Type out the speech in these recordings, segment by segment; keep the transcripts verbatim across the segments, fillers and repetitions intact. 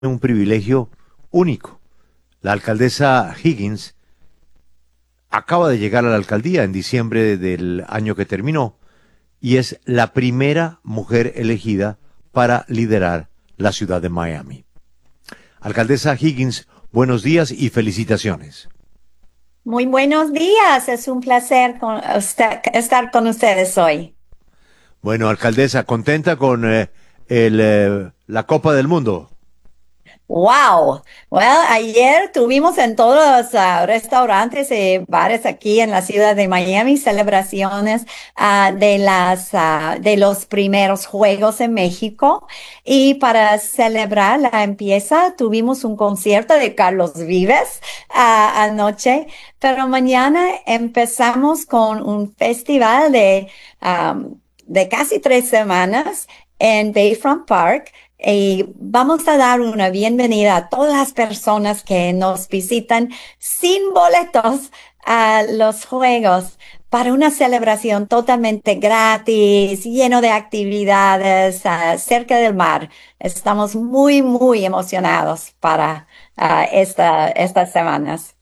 un privilegio único. La alcaldesa Higgins acaba de llegar a la alcaldía en diciembre del año que terminó y es la primera mujer elegida para liderar la ciudad de Miami. Alcaldesa Higgins, buenos días y felicitaciones. Muy buenos días, es un placer con usted- estar con ustedes hoy. Bueno, alcaldesa, contenta con eh, el, eh, la Copa del Mundo. Wow, well, ayer tuvimos en todos los ah, restaurantes y bares aquí en la ciudad de Miami celebraciones ah, de las ah, de los primeros Juegos en México y para celebrar la empieza tuvimos un concierto de Carlos Vives ah, anoche, pero mañana empezamos con un festival de am, de casi tres semanas en Bayfront Park. Y vamos a dar una bienvenida a todas las personas que nos visitan sin boletos a los juegos para una celebración totalmente gratis, lleno de actividades, ah, cerca del mar. Estamos muy, muy emocionados para ah, esta, estas semanas.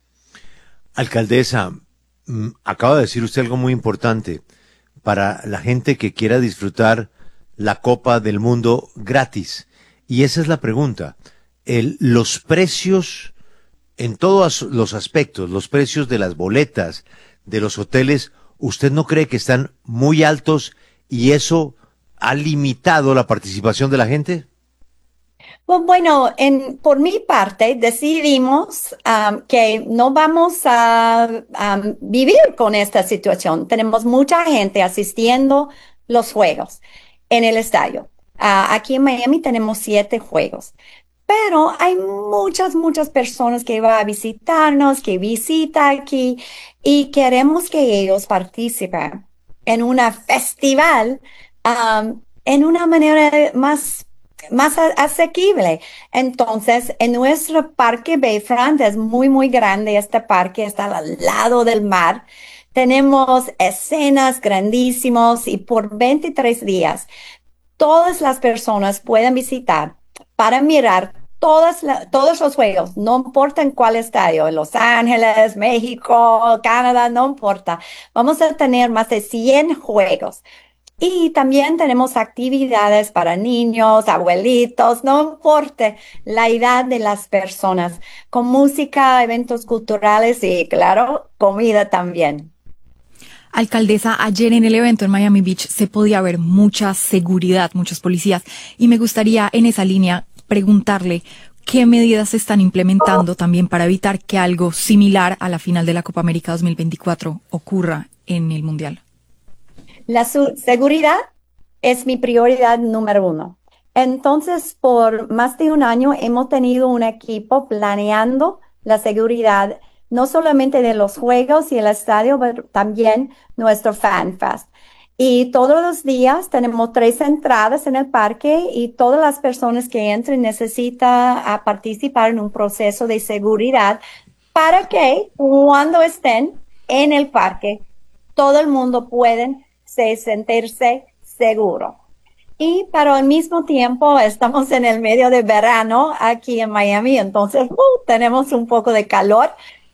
Alcaldesa, mm, acaba de decir usted algo muy importante para la gente que quiera disfrutar la Copa del Mundo gratis. Y esa es la pregunta. El, los precios en todos los aspectos, los precios de las boletas, de los hoteles, ¿usted no cree que están muy altos y eso ha limitado la participación de la gente? Pues bueno, en, por mi parte decidimos am, que no vamos a am, vivir con esta situación. Tenemos mucha gente asistiendo los juegos en el estadio. Ah, aquí en Miami tenemos siete juegos, pero hay muchas, muchas personas que van a visitarnos, que visitan aquí y queremos que ellos participen en una festival am, en una manera más más a- asequible. Entonces, en nuestro parque Bayfront es muy, muy grande. Este parque está al lado del mar. Tenemos escenas grandísimos y por veintitrés días todas las personas pueden visitar para mirar todas la- todos los juegos, no importa en cuál estadio, en Los Ángeles, México, Canadá, no importa. Vamos a tener más de cien juegos. Y también tenemos actividades para niños, abuelitos, no importa la edad de las personas, con música, eventos culturales y, claro, comida también. Alcaldesa, ayer en el evento en Miami Beach se podía ver mucha seguridad, muchos policías, y me gustaría en esa línea preguntarle qué medidas se están implementando también para evitar que algo similar a la final de la Copa América dos mil veinticuatro ocurra en el Mundial. La su- seguridad es mi prioridad número uno. Entonces, por más de un año hemos tenido un equipo planeando la seguridad, no solamente de los juegos y el estadio, pero también nuestro Fan Fest. Y todos los días tenemos tres entradas en el parque y todas las personas que entren necesitan ah, participar en un proceso de seguridad para que cuando estén en el parque, todo el mundo puede se- sentirse seguro. Y pero al mismo tiempo estamos en el medio de verano aquí en Miami, entonces uh, tenemos un poco de calor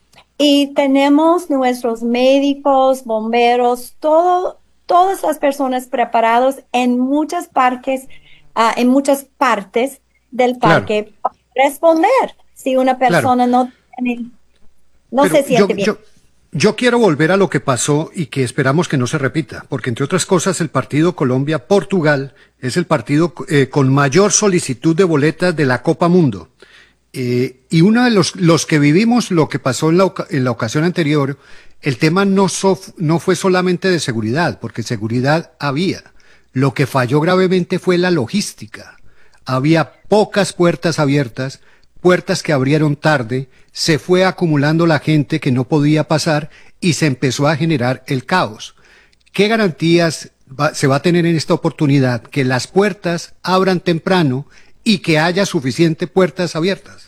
y tenemos nuestros médicos, bomberos, todo, todas las personas preparados en muchos parques, ah, en muchas partes del Claro, parque para responder si una claro. persona no tiene- no Pero se siente yo, bien. yo, yo quiero volver a lo que pasó y que esperamos que no se repita, porque entre otras cosas el partido Colombia-Portugal es el partido eh, con mayor solicitud de boletas de la Copa Mundo. Eh, y uno de los, los que vivimos lo que pasó en la, oca- en la ocasión anterior, el tema no, so- no fue solamente de seguridad, porque seguridad había. Lo que falló gravemente fue la logística. Había pocas puertas abiertas, puertas que abrieron tarde, se fue acumulando la gente que no podía pasar y se empezó a generar el caos. ¿Qué garantías va- se va a tener en esta oportunidad que las puertas abran temprano y que haya suficientes puertas abiertas?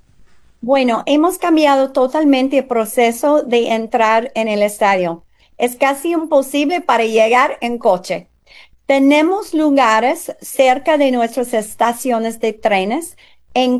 Bueno, hemos cambiado totalmente el proceso de entrar en el estadio. Es casi imposible para llegar en coche. Tenemos lugares cerca de nuestras estaciones de trenes En